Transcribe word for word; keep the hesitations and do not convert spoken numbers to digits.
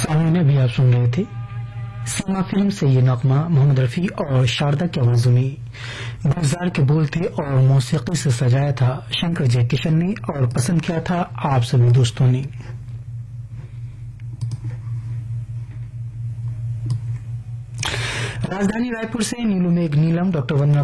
गाने में भी आप सुन रहे थे सीमा फिल्म से ये नगमा मोहम्मद रफी और शारदा की आवाजों में। गुलजार के बोल थे और मौसीकी से सजाया था शंकर जयकिशन ने और पसंद किया था आप सभी दोस्तों ने। राजधानी रायपुर से नीलू मेघ नीलम, डॉक्टर वंदना